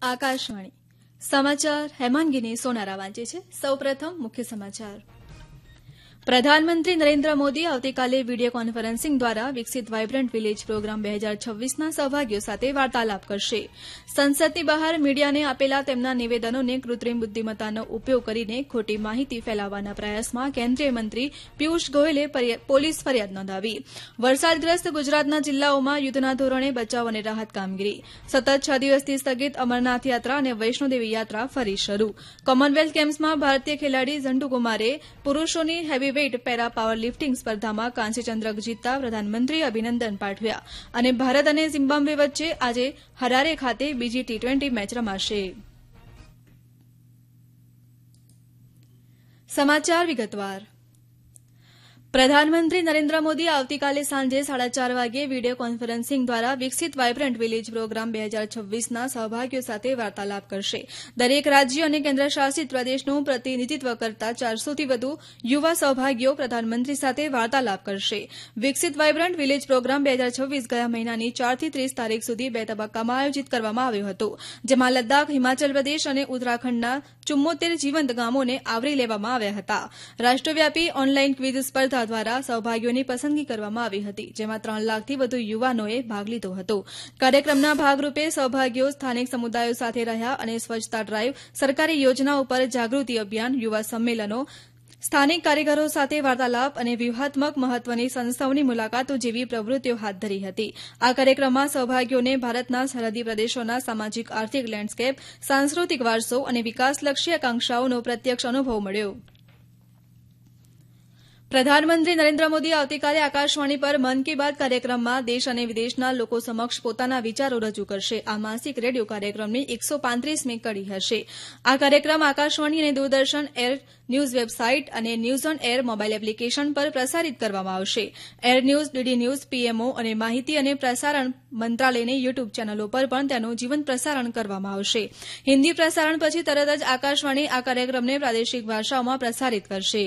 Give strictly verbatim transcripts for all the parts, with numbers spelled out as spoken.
આકાશવાણી સમાચાર હેમાંગીની સોનારા વાંચે છે. સૌપ્રથમ મુખ્ય સમાચાર. પ્રધાનમંત્રી નરેન્દ્ર મોદી આવતીકાલે વીડિયો કોન્ફરન્સિંગ દ્વારા વિકસિત વાયબ્રન્ટ વિલેજ પ્રોગ્રામ બે હજાર છવ્વીસના સહભાગીઓ સાથે વાર્તાલાપ કરશે. સંસદની બહાર મીડિયાને આપેલા તેમના નિવેદનોને કૃત્રિમ બુદ્ધિમત્તાનો ઉપયોગ કરીને ખોટી માહિતી ફેલાવવાના પ્રયાસમાં કેન્દ્રીય મંત્રી પિયુષ ગોયલે પોલીસ ફરિયાદ નોંધાવી. વરસાદગ્રસ્ત ગુજરાતના જિલ્લાઓમાં યુદ્ધના ધોરણે બચાવ અને રાહત કામગીરી. સતત છ દિવસથી સ્થગિત અમરનાથ યાત્રા અને વૈષ્ણોદેવી યાત્રા ફરી શરૂ. કોમનવેલ્થ ગેમ્સમાં ભારતીય ખેલાડી ઝંડુકુમારે પુરૂષોની heavy weight para power lifting સ્પર્ધામાં કાંસ્યચંદ્રક જીતતા પ્રધાનમંત્રીએ અભિનંદન પાઠવ્યા. અને ભારત અને ઝિમ્બાબ્વે વચ્ચે આજે હરારે ખાતે બીજી ટી ટ્વેન્ટી મેચ રમાશે. સમાચાર વિગતવાર. પ્રધાનમંત્રી નરેન્દ્ર મોદી આવતીકાલે સાંજે સાડા ચાર વાગે વીડિયો કોન્ફરન્સિંગ દ્વારા વિકસિત વાયબ્રન્ટ વિલેજ પ્રોગ્રામ બે હજાર છવ્વીસના સહભાગીઓ સાથે વાર્તાલાપ કરશે. દરેક રાજ્ય અને કેન્દ્રશાસિત પ્રદેશનું પ્રતિનિધિત્વ કરતા ચારસોથી વધુ યુવા સહભાગીઓ પ્રધાનમંત્રી સાથે વાર્તાલાપ કરશે. વિકસિત વાયબ્રન્ટ વિલેજ પ્રોગ્રામ બે હજાર છવ્વીસ ગયા મહિનાની ચારથી ત્રીસ તારીખ સુધી બે તબક્કામાં આયોજિત કરવામાં આવ્યો હતો, જેમાં લદ્દાખ, હિમાચલ પ્રદેશ અને ઉત્તરાખંડના ચુમ્મોતેર જીવંત ગામોને આવરી લેવામાં આવ્યા હતા. રાષ્ટ્રવ્યાપી ઓનલાઈન ક્વિઝ સ્પર્ધા દ્વારા સહભાગીઓની પસંદગી કરવામાં આવી હતી, જેમાં ત્રણ લાખથી વધુ યુવાનોએ ભાગ લીધો હતો. કાર્યક્રમના ભાગરૂપે સહભાગીઓ સ્થાનિક સમુદાયો સાથે રહ્યા અને સ્વચ્છતા ડ્રાઈવ, સરકારી યોજનાઓ પર જાગૃતિ અભિયાન, યુવા સંમેલનો, સ્થાનિક કારીગરો સાથે વાર્તાલાપ અને વ્યૂહાત્મક મહત્વની સંસ્થાઓની મુલાકાતો જેવી પ્રવૃત્તિઓ હાથ ધરી હતી. આ કાર્યક્રમમાં સહભાગીઓને ભારતના સરહદી પ્રદેશોના સામાજિક આર્થિક લેન્ડસ્કેપ, સાંસ્કૃતિક વારસો અને વિકાસલક્ષી આકાંક્ષાઓનો પ્રત્યક્ષ અનુભવ મળ્યો. પ્રધાનમંત્રી નરેન્દ્ર મોદી આવતીકાલે આકાશવાણી પર મન કી બાત કાર્યક્રમમાં દેશ અને વિદેશના લોકો સમક્ષ પોતાના વિચારો રજૂ કરશે. આ માસિક રેડિયો કાર્યક્રમની એકસો પાંત્રીસમી કડી હશે. આ કાર્યક્રમ આકાશવાણી અને દૂરદર્શન એર ન્યૂઝ વેબસાઇટ અને news on air mobile application પર પ્રસારિત કરવામાં આવશે. Air news, DD news, PMO અને માહિતી અને પ્રસારણ મંત્રાલયની યુટ્યુબ ચેનલો પર પણ તેનું જીવંત પ્રસારણ કરવામાં આવશે. હિન્દી પ્રસારણ પછી તરત જ આકાશવાણી આ કાર્યક્રમને પ્રાદેશિક ભાષાઓમાં પ્રસારિત કરશે.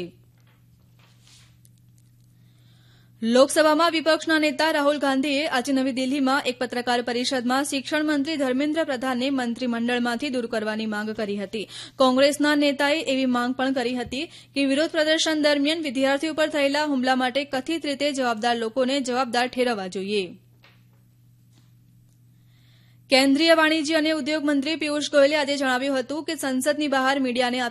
લોકસભામાં વિપક્ષના નેતા રાહુલ ગાંધીએ આજે નવી દિલ્હીમાં એક પત્રકાર પરિષદમાં શિક્ષણ મંત્રી ધર્મેન્દ્ર પ્રધાનને મંત્રીમંડળમાંથી દૂર કરવાની માંગ કરી હતી. કોંગ્રેસના નેતાએ એવી માંગ પણ કરી હતી કે વિરોધ પ્રદર્શન દરમિયાન વિદ્યાર્થીઓ પર થયેલા હુમલા માટે કથિત રીતે જવાબદાર લોકોને જવાબદાર ઠેરવવા જોઈએ. કેન્દ્રીય વાણિજ્ય અને ઉદ્યોગ મંત્રી પિયુષ ગોયલે આજે જણાવ્યું હતું કે સંસદની બહાર મીડિયાને